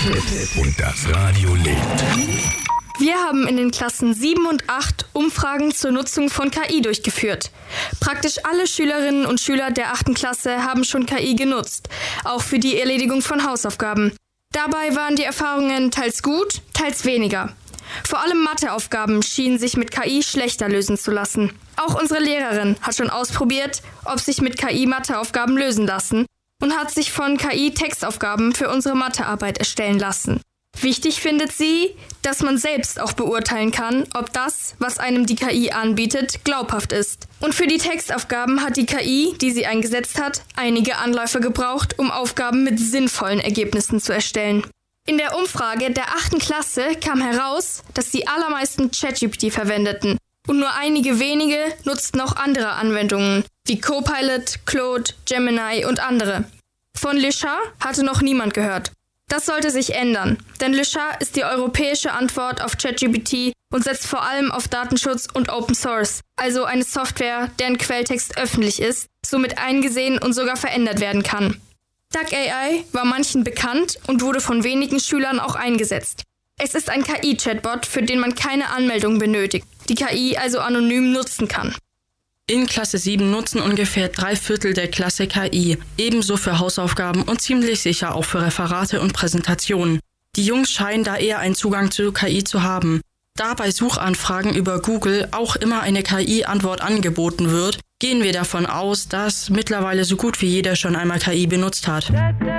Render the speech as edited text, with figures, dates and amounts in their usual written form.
Und das Radio lebt. Wir haben in den Klassen 7 und 8 Umfragen zur Nutzung von KI durchgeführt. Praktisch alle Schülerinnen und Schüler der 8. Klasse haben schon KI genutzt, auch für die Erledigung von Hausaufgaben. Dabei waren die Erfahrungen teils gut, teils weniger. Vor allem Matheaufgaben schienen sich mit KI schlechter lösen zu lassen. Auch unsere Lehrerin hat schon ausprobiert, ob sich mit KI Matheaufgaben lösen lassen und hat sich von KI Textaufgaben für unsere Mathearbeit erstellen lassen. Wichtig findet sie, dass man selbst auch beurteilen kann, ob das, was einem die KI anbietet, glaubhaft ist. Und für die Textaufgaben hat die KI, die sie eingesetzt hat, einige Anläufe gebraucht, um Aufgaben mit sinnvollen Ergebnissen zu erstellen. In der Umfrage der 8. Klasse kam heraus, dass die allermeisten ChatGPT verwendeten und nur einige wenige nutzten auch andere Anwendungen, wie Copilot, Claude, Gemini und andere. Von Lusha hatte noch niemand gehört. Das sollte sich ändern, denn Lusha ist die europäische Antwort auf ChatGPT und setzt vor allem auf Datenschutz und Open Source, also eine Software, deren Quelltext öffentlich ist, somit eingesehen und sogar verändert werden kann. DuckAI war manchen bekannt und wurde von wenigen Schülern auch eingesetzt. Es ist ein KI-Chatbot, für den man keine Anmeldung benötigt, die KI also anonym nutzen kann. In Klasse 7 nutzen ungefähr 3/4 der Klasse KI, ebenso für Hausaufgaben und ziemlich sicher auch für Referate und Präsentationen. Die Jungs scheinen da eher einen Zugang zu KI zu haben. Da bei Suchanfragen über Google auch immer eine KI-Antwort angeboten wird, gehen wir davon aus, dass mittlerweile so gut wie jeder schon einmal KI benutzt hat.